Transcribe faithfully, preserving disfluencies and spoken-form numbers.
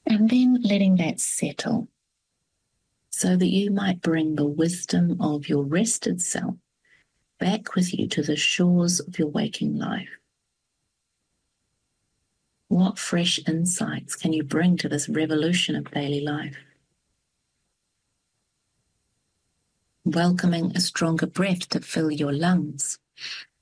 And then letting that settle so that you might bring the wisdom of your rested self back with you to the shores of your waking life. What fresh insights can you bring to this revolution of daily life? Welcoming a stronger breath to fill your lungs